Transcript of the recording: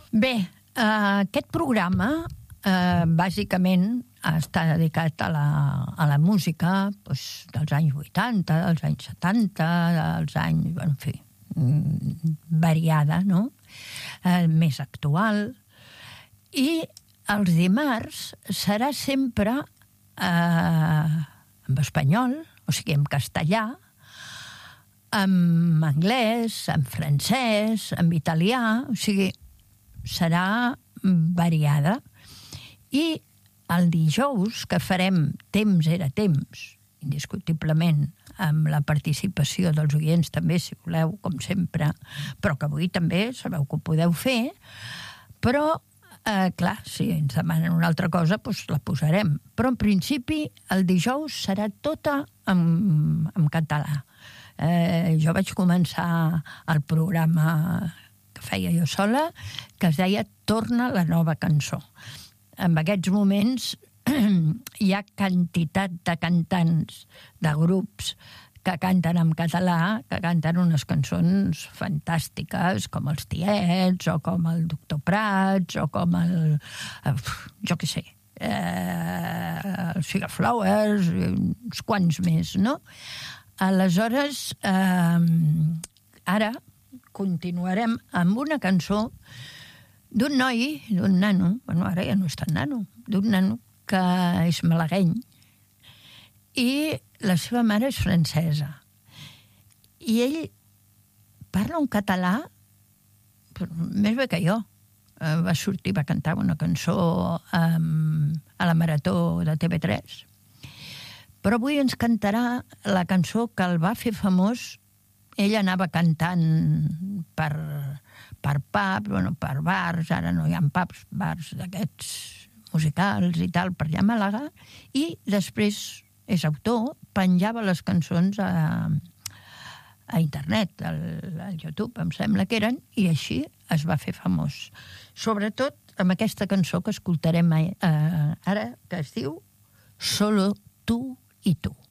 Bé, aquest programa bàsicament està dedicat a la música dels anys 80, dels anys 70, dels anys, en fi, variada, no? Més actual. I els dimarts serà sempre en espanyol, o sigui, en castellà, en anglès, en francès, en italià, o sigui, serà variada. I el dijous, que farem Temps era temps, indiscutiblement, amb la participació dels oients també, si voleu, com sempre, però que avui també sabeu que ho podeu fer, però, clar, si ens demanen una altra cosa, doncs la posarem. Però, en principi, el dijous serà tota en català. Jo vaig començar el programa que feia jo sola, que es deia Torna la nova cançó. En aquests moments hi ha quantitat de cantants, de grups que canten en català, que canten unes cançons fantàstiques, com els Tiets, o com el Doctor Prats, o com jo què sé, els Figaflowers, uns quants més, no? Aleshores, ara continuarem amb una cançó d'un noi, d'un nano, bueno, ara ja no és tan nano, d'un nano que és malagueny i la seva mare és francesa. I ell parla un català més bé que jo. Va sortir, va cantar una cançó a la Marató de TV3. Però avui ens cantarà la cançó que el va fer famós. Ell anava cantant per pubs, bueno, per bars, ara no hi ha pubs, bars d'aquests musicals i tal, per allà a Màlaga, i després és autor, penjava les cançons a internet, al YouTube, em sembla que eren, i així es va fer famós. Sobretot amb aquesta cançó que escoltarem ara, que es diu Solo tu y tú.